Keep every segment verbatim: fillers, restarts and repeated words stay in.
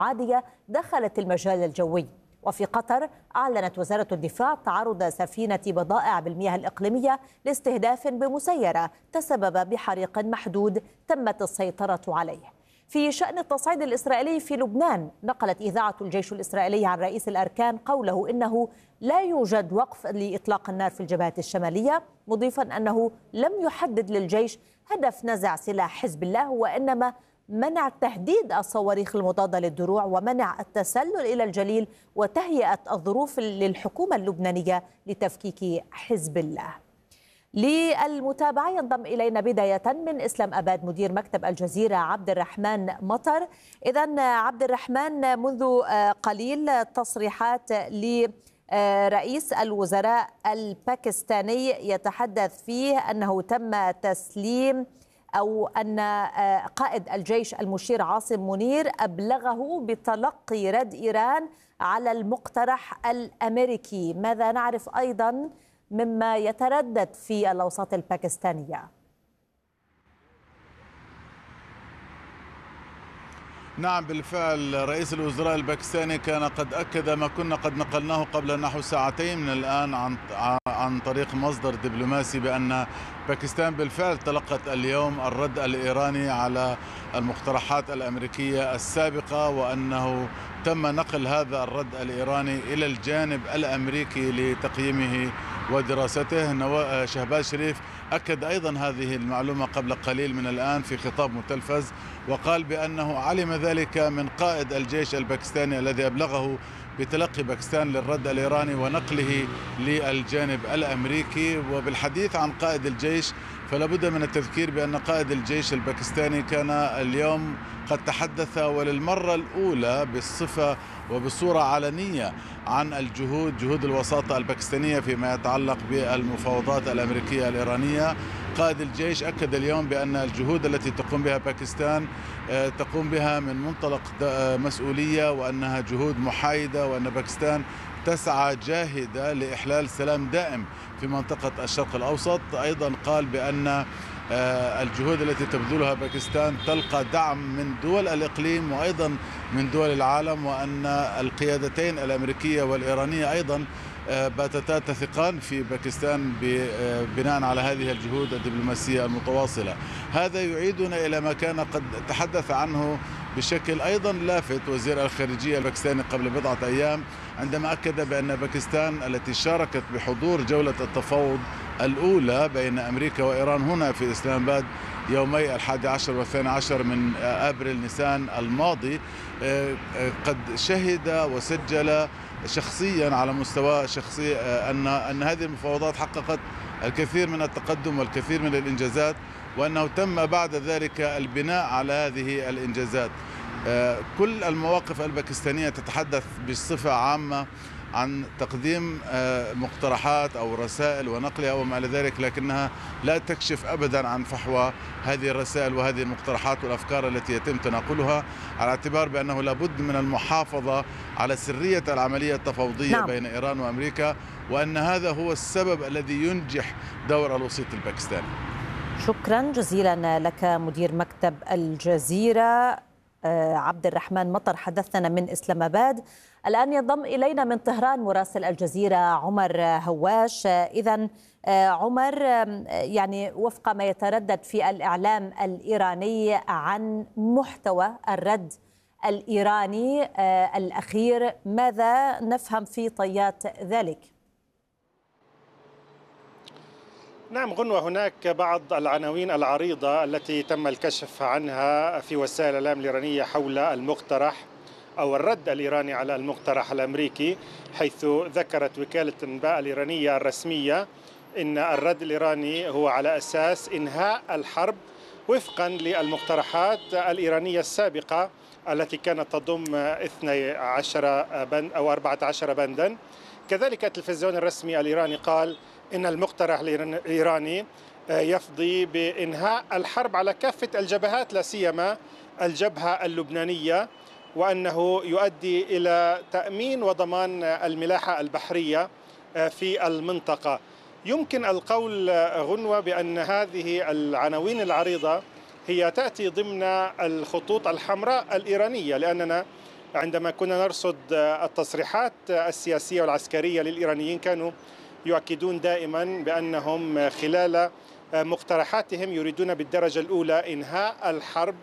عادية دخلت المجال الجوي. وفي قطر أعلنت وزارة الدفاع تعرض سفينة بضائع بالمياه الإقليمية لاستهداف بمسيرة تسبب بحريق محدود تمت السيطرة عليه. في شأن التصعيد الإسرائيلي في لبنان، نقلت إذاعة الجيش الإسرائيلي عن رئيس الأركان قوله إنه لا يوجد وقف لإطلاق النار في الجبهة الشمالية، مضيفا أنه لم يحدد للجيش هدف نزع سلاح حزب الله، وإنما منع تهديد الصواريخ المضادة للدروع ومنع التسلل إلى الجليل وتهيئة الظروف للحكومة اللبنانية لتفكيك حزب الله. للمتابعة ينضم إلينا بداية من إسلام أباد مدير مكتب الجزيرة عبد الرحمن مطر. إذن عبد الرحمن، منذ قليل تصريحات لرئيس الوزراء الباكستاني يتحدث فيه أنه تم تسليم أو أن قائد الجيش المشير عاصم منير أبلغه بتلقي رد إيران على المقترح الأمريكي. ماذا نعرف أيضا مما يتردد في الأوساط الباكستانية؟ نعم، بالفعل رئيس الوزراء الباكستاني كان قد أكد ما كنا قد نقلناه قبل نحو ساعتين من الآن عن عن طريق مصدر دبلوماسي بأن باكستان بالفعل تلقت اليوم الرد الإيراني على المقترحات الأمريكية السابقة، وأنه تم نقل هذا الرد الإيراني إلى الجانب الأمريكي لتقييمه ودراسته. شهباز شريف أكد أيضا هذه المعلومة قبل قليل من الآن في خطاب متلفز، وقال بأنه علم ذلك من قائد الجيش الباكستاني الذي أبلغه بتلقي باكستان للرد الإيراني ونقله للجانب الأمريكي. وبالحديث عن قائد الجيش فلا بد من التذكير بأن قائد الجيش الباكستاني كان اليوم قد تحدث وللمرة الأولى بالصفة وبصورة علنية عن الجهود جهود الوساطة الباكستانية فيما يتعلق بالمفاوضات الأمريكية الإيرانية. قائد الجيش أكد اليوم بأن الجهود التي تقوم بها باكستان تقوم بها من منطلق مسؤولية، وأنها جهود محايدة، وأن باكستان تسعى جاهدة لإحلال سلام دائم في منطقة الشرق الأوسط. أيضا قال بأن الجهود التي تبذلها باكستان تلقى دعم من دول الإقليم وأيضا من دول العالم، وأن القيادتين الأمريكية والإيرانية أيضا باتتا تثقان في باكستان بناء على هذه الجهود الدبلوماسية المتواصلة. هذا يعيدنا إلى ما كان قد تحدث عنه بشكل أيضا لافت وزير الخارجية الباكستاني قبل بضعة أيام، عندما أكد بأن باكستان التي شاركت بحضور جولة التفاوض الأولى بين أمريكا وإيران هنا في إسلام آباد يومي الحادي عشر والثاني عشر من أبريل نيسان الماضي، قد شهد وسجل شخصيا على مستوى شخصي أن أن هذه المفاوضات حققت الكثير من التقدم والكثير من الإنجازات، وأنه تم بعد ذلك البناء على هذه الإنجازات. كل المواقف الباكستانية تتحدث بصفة عامة عن تقديم مقترحات أو رسائل ونقلها وما إلى ذلك، لكنها لا تكشف أبدا عن فحوى هذه الرسائل وهذه المقترحات والأفكار التي يتم تناقلها، على اعتبار بأنه لابد من المحافظة على سرية العملية التفاوضية نعم. بين إيران وأمريكا، وأن هذا هو السبب الذي ينجح دور الوسيط الباكستاني. شكرا جزيلا لك مدير مكتب الجزيرة عبد الرحمن مطر، حدثنا من إسلام آباد. الآن ينضم إلينا من طهران مراسل الجزيرة عمر هواش. إذن عمر، يعني وفق ما يتردد في الإعلام الإيراني عن محتوى الرد الإيراني الأخير، ماذا نفهم في طيات ذلك؟ نعم غنوة، هناك بعض العناوين العريضة التي تم الكشف عنها في وسائل الإعلام الإيرانية حول المقترح أو الرد الإيراني على المقترح الأمريكي، حيث ذكرت وكالة الأنباء الإيرانية الرسمية إن الرد الإيراني هو على أساس إنهاء الحرب وفقا للمقترحات الإيرانية السابقة التي كانت تضم اثني عشر بند أو أربعة عشر بندا. كذلك التلفزيون الرسمي الإيراني قال إن المقترح الإيراني يفضي بإنهاء الحرب على كافة الجبهات، لا سيما الجبهة اللبنانية، وأنه يؤدي إلى تأمين وضمان الملاحة البحرية في المنطقة. يمكن القول غنوة بأن هذه العناوين العريضة هي تأتي ضمن الخطوط الحمراء الإيرانية، لأننا عندما كنا نرصد التصريحات السياسية والعسكرية للإيرانيين كانوا يؤكدون دائما بأنهم خلال مقترحاتهم يريدون بالدرجة الأولى إنهاء الحرب،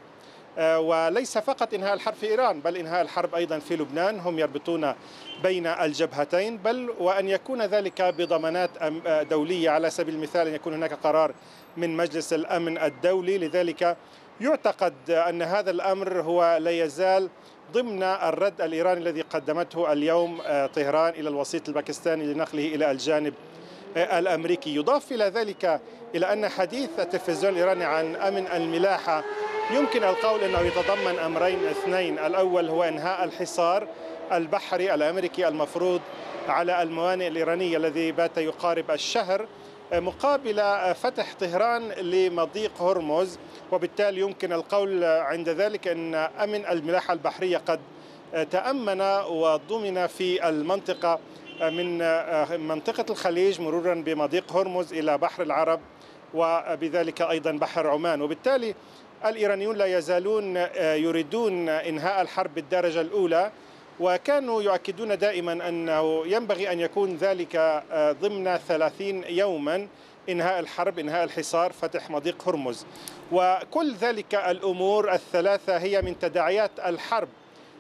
وليس فقط إنهاء الحرب في إيران بل إنهاء الحرب أيضا في لبنان. هم يربطون بين الجبهتين، بل وأن يكون ذلك بضمانات دولية، على سبيل المثال أن يكون هناك قرار من مجلس الأمن الدولي. لذلك يعتقد أن هذا الأمر هو لا يزال ضمن الرد الإيراني الذي قدمته اليوم طهران إلى الوسيط الباكستاني لنقله إلى الجانب الأمريكي. يضاف إلى ذلك إلى أن حديث التلفزيون الإيراني عن أمن الملاحة يمكن القول أنه يتضمن أمرين اثنين. الأول هو إنهاء الحصار البحري الأمريكي المفروض على الموانئ الإيرانية الذي بات يقارب الشهر، مقابل فتح طهران لمضيق هرمز، وبالتالي يمكن القول عند ذلك أن أمن الملاحة البحرية قد تأمن وضمن في المنطقة من منطقة الخليج مرورا بمضيق هرمز إلى بحر العرب وبذلك أيضا بحر عمان. وبالتالي الإيرانيون لا يزالون يريدون إنهاء الحرب بالدرجة الأولى، وكانوا يؤكدون دائما أنه ينبغي أن يكون ذلك ضمن ثلاثين يوما، إنهاء الحرب، إنهاء الحصار، فتح مضيق هرمز. وكل ذلك الأمور الثلاثة هي من تداعيات الحرب،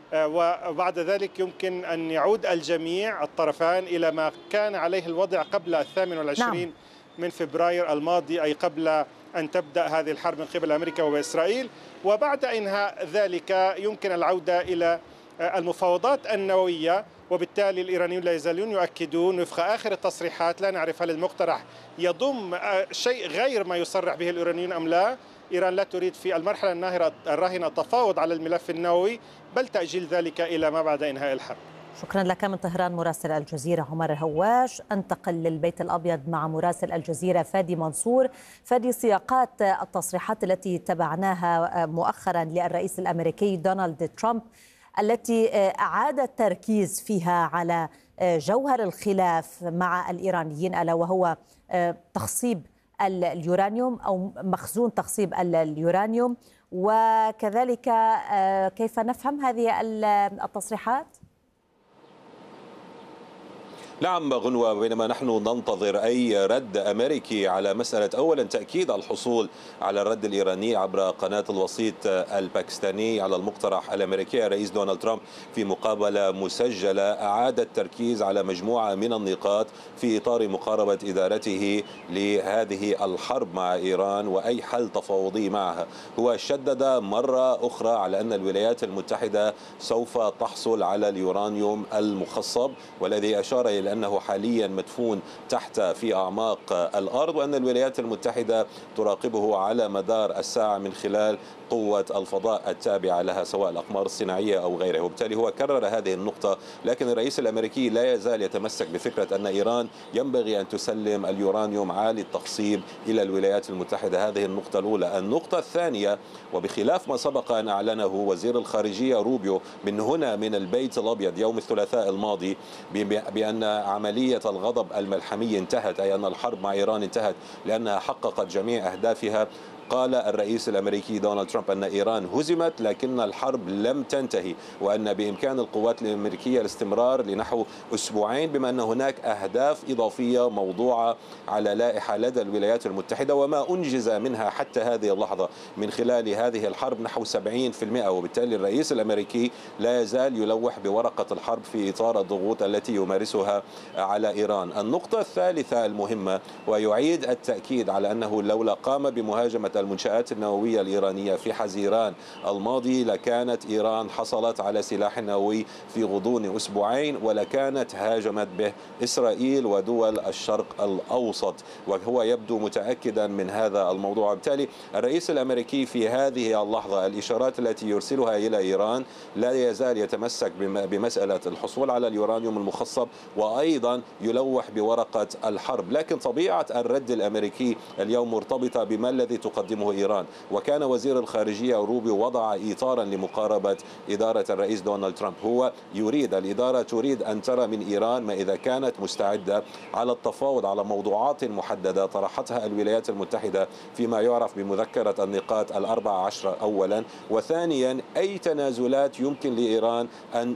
وبعد ذلك يمكن أن يعود الجميع الطرفان إلى ما كان عليه الوضع قبل الثامن والعشرين نعم. من فبراير الماضي، أي قبل أن تبدأ هذه الحرب من قبل أمريكا وإسرائيل. وبعد إنهاء ذلك يمكن العودة إلى المفاوضات النووية، وبالتالي الإيرانيون لا يزالون يؤكدون وفق آخر التصريحات، لا نعرف هل المقترح يضم شيء غير ما يصرح به الإيرانيون أم لا. إيران لا تريد في المرحلة الناهرة الراهنة التفاوض على الملف النووي، بل تأجيل ذلك إلى ما بعد إنهاء الحرب. شكرا لك من طهران مراسل الجزيرة عمر هواش. انتقل للبيت الأبيض مع مراسل الجزيرة فادي منصور. فادي، سياقات التصريحات التي تبعناها مؤخرا للرئيس الأمريكي دونالد ترامب التي أعاد التركيز فيها على جوهر الخلاف مع الإيرانيين، ألا وهو تخصيب اليورانيوم أو مخزون تخصيب اليورانيوم، وكذلك كيف نفهم هذه التصريحات؟ نعم غنوة، بينما نحن ننتظر أي رد أمريكي على مسألة أولا تأكيد الحصول على الرد الإيراني عبر قناة الوسيط الباكستاني على المقترح الأمريكي، الرئيس دونالد ترامب في مقابلة مسجلة أعاد التركيز على مجموعة من النقاط في إطار مقاربة إدارته لهذه الحرب مع إيران وأي حل تفاوضي معها. هو شدد مرة أخرى على أن الولايات المتحدة سوف تحصل على اليورانيوم المخصب، والذي أشار إلى أنه حاليا مدفون تحت في أعماق الأرض، وأن الولايات المتحدة تراقبه على مدار الساعة من خلال قوة الفضاء التابعة لها سواء الأقمار الصناعية أو غيره. وبالتالي هو كرر هذه النقطة، لكن الرئيس الأمريكي لا يزال يتمسك بفكرة أن إيران ينبغي أن تسلم اليورانيوم عالي التخصيب إلى الولايات المتحدة. هذه النقطة الأولى. النقطة الثانية، وبخلاف ما سبق أن أعلنه وزير الخارجية روبيو من هنا من البيت الأبيض يوم الثلاثاء الماضي بأن عملية الغضب الملحمي انتهت، أي أن الحرب مع إيران انتهت لأنها حققت جميع أهدافها، قال الرئيس الأمريكي دونالد ترامب أن إيران هزمت لكن الحرب لم تنتهي، وأن بإمكان القوات الأمريكية الاستمرار لنحو أسبوعين، بما أن هناك أهداف إضافية موضوعة على لائحة لدى الولايات المتحدة، وما أنجز منها حتى هذه اللحظة من خلال هذه الحرب نحو سبعين بالمئة. وبالتالي الرئيس الأمريكي لا يزال يلوح بورقة الحرب في إطار الضغوط التي يمارسها على إيران. النقطة الثالثة المهمة، ويعيد التأكيد على أنه لولا قام بمهاجمة المنشآت النووية الإيرانية في حزيران الماضي لكانت إيران حصلت على سلاح نووي في غضون أسبوعين، ولكانت هاجمت به إسرائيل ودول الشرق الأوسط، وهو يبدو متأكدا من هذا الموضوع. بالتالي الرئيس الأمريكي في هذه اللحظة الإشارات التي يرسلها إلى إيران لا يزال يتمسك بمسألة الحصول على اليورانيوم المخصب، وأيضا يلوح بورقة الحرب. لكن طبيعة الرد الأمريكي اليوم مرتبطة بما الذي تقدم تقدمه إيران. وكان وزير الخارجية روبيو وضع إطارا لمقاربة إدارة الرئيس دونالد ترامب. هو يريد الإدارة تريد أن ترى من إيران ما إذا كانت مستعدة على التفاوض على موضوعات محددة طرحتها الولايات المتحدة فيما يعرف بمذكرة النقاط الأربع عشر أولا، وثانيا أي تنازلات يمكن لإيران أن